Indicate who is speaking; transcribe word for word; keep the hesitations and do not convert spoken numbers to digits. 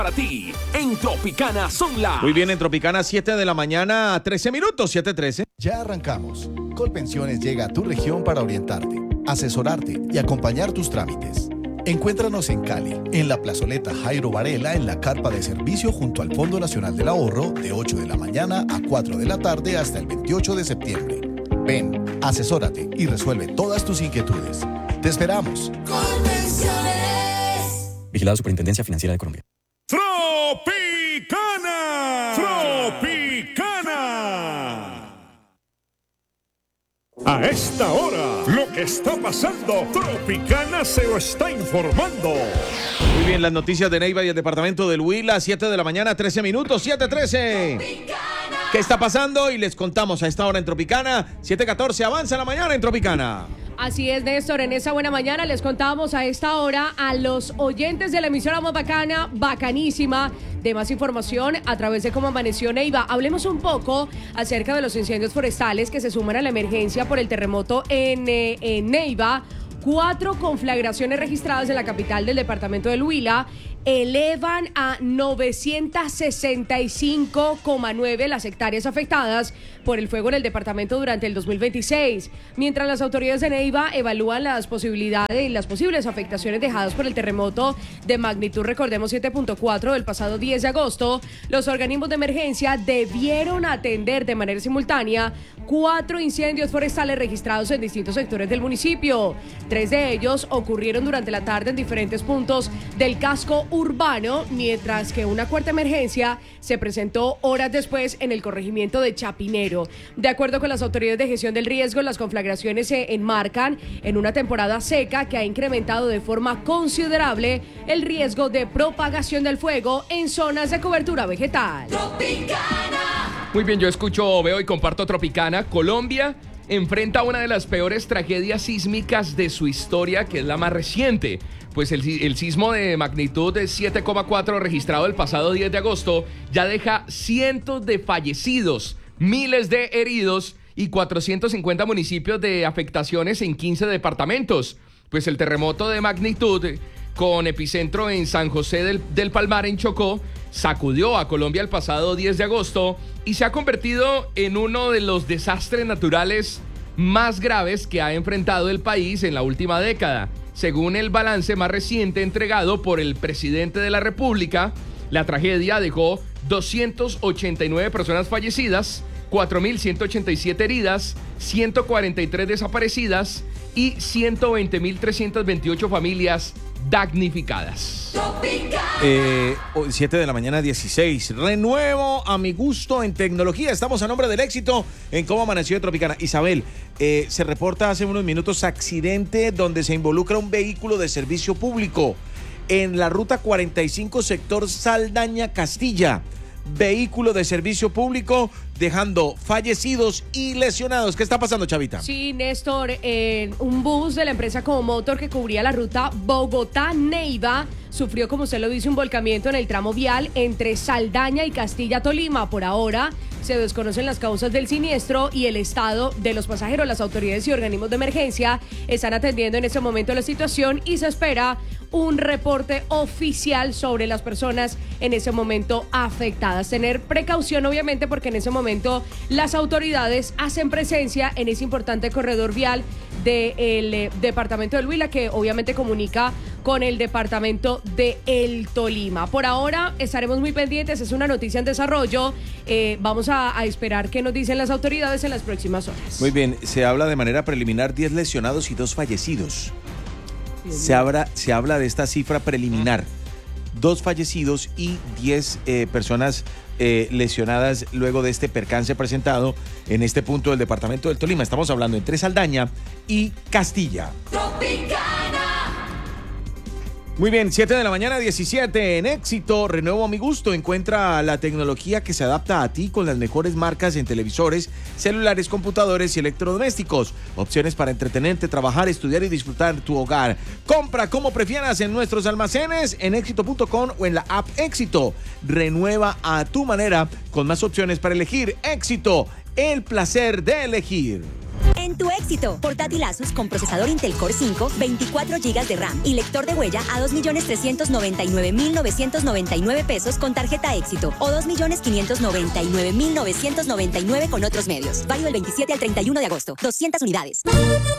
Speaker 1: Para ti, en Tropicana son las...
Speaker 2: Muy bien, en Tropicana, siete de la mañana, trece minutos, siete trece.
Speaker 3: Ya arrancamos. Colpensiones llega a tu región para orientarte, asesorarte y acompañar tus trámites. Encuéntranos en Cali, en la plazoleta Jairo Varela, en la carpa de servicio junto al Fondo Nacional del Ahorro, de ocho de la mañana a cuatro de la tarde hasta el veintiocho de septiembre. Ven, asesórate y resuelve todas tus inquietudes. ¡Te esperamos!
Speaker 4: Colpensiones. Vigilado Superintendencia Financiera de Colombia.
Speaker 5: Tropicana, Tropicana. A esta hora, lo que está pasando, Tropicana se lo está informando.
Speaker 2: Muy bien, las noticias de Neiva y el departamento del Huila, siete de la mañana, trece minutos, siete trece. ¿Qué está pasando? Y les contamos a esta hora en Tropicana, siete catorce, avanza la mañana en Tropicana.
Speaker 6: Así es, Néstor, en esa buena mañana les contamos a esta hora a los oyentes de la emisora más bacana, bacanísima, de más información a través de Cómo Amaneció Neiva. Hablemos un poco acerca de los incendios forestales que se suman a la emergencia por el terremoto en, eh, en Neiva. Cuatro conflagraciones registradas en la capital del departamento del Huila elevan a novecientos sesenta y cinco coma nueve las hectáreas afectadas por el fuego en el departamento durante el dos mil veintiséis. Mientras las autoridades de Neiva evalúan las posibilidades y las posibles afectaciones dejadas por el terremoto de magnitud, recordemos, siete punto cuatro del pasado diez de agosto, los organismos de emergencia debieron atender de manera simultánea cuatro incendios forestales registrados en distintos sectores del municipio. Tres de ellos ocurrieron durante la tarde en diferentes puntos del casco urbano, mientras que una cuarta emergencia se presentó horas después en el corregimiento de Chapinero. De acuerdo con las autoridades de gestión del riesgo, las conflagraciones se enmarcan en una temporada seca que ha incrementado de forma considerable el riesgo de propagación del fuego en zonas de cobertura vegetal.
Speaker 7: Tropicana. Muy bien, yo escucho, veo y comparto Tropicana. Colombia enfrenta una de las peores tragedias sísmicas de su historia, que es la más reciente. Pues el, el sismo de magnitud de siete coma cuatro registrado el pasado diez de agosto ya deja cientos de fallecidos, miles de heridos y cuatrocientos cincuenta municipios de afectaciones en quince departamentos. Pues el terremoto de magnitud con epicentro en San José del, del Palmar, en Chocó, sacudió a Colombia el pasado diez de agosto y se ha convertido en uno de los desastres naturales más graves que ha enfrentado el país en la última década. Según el balance más reciente entregado por el presidente de la República, la tragedia dejó doscientas ochenta y nueve personas fallecidas, cuatro mil ciento ochenta y siete heridas, ciento cuarenta y tres desaparecidas y ciento veinte mil trescientas veintiocho familias damnificadas.
Speaker 2: Eh, siete de la mañana, dieciséis. Renuevo a mi gusto en tecnología. Estamos a nombre del éxito en Cómo Amaneció de Tropicana. Isabel, eh, se reporta hace unos minutos accidente donde se involucra un vehículo de servicio público en la ruta cuarenta y cinco, sector Saldaña, Castilla. Vehículo de servicio público dejando fallecidos y lesionados. ¿Qué está pasando, Chavita?
Speaker 6: Sí, Néstor, eh, un bus de la empresa Comomotor que cubría la ruta Bogotá-Neiva sufrió, como usted lo dice, un volcamiento en el tramo vial entre Saldaña y Castilla-Tolima. Por ahora se desconocen las causas del siniestro y el estado de los pasajeros. Las autoridades y organismos de emergencia están atendiendo en este momento la situación y se espera un reporte oficial sobre las personas en ese momento afectadas. Tener precaución, obviamente, porque en ese momento las autoridades hacen presencia en ese importante corredor vial del eh, departamento del Huila, que obviamente comunica con el departamento de El Tolima. Por ahora estaremos muy pendientes, es una noticia en desarrollo. Eh, vamos a, a esperar qué nos dicen las autoridades en las próximas horas.
Speaker 2: Muy bien, se habla de manera preliminar diez lesionados y dos fallecidos. Se habla, se habla de esta cifra preliminar. Dos fallecidos y diez eh, personas eh, lesionadas luego de este percance presentado en este punto del departamento del Tolima. Estamos hablando entre Saldaña y Castilla.
Speaker 4: Tropicana.
Speaker 2: Muy bien, siete de la mañana, diecisiete. En Éxito, renuevo a mi gusto. Encuentra la tecnología que se adapta a ti con las mejores marcas en televisores, celulares, computadores y electrodomésticos. Opciones para entretenerte, trabajar, estudiar y disfrutar tu hogar. Compra como prefieras en nuestros almacenes, en éxito punto com o en la app Éxito. Renueva a tu manera con más opciones para elegir. Éxito, el placer de elegir.
Speaker 8: En en tu éxito. Portátil Asus con procesador Intel Core cinco, veinticuatro gigas de RAM y lector de huella a dos millones trescientos noventa y nueve mil novecientos noventa y nueve pesos con tarjeta Éxito o dos millones quinientos noventa y nueve mil novecientos noventa y nueve con otros medios. Válido del veintisiete al treinta y uno de agosto. doscientas unidades.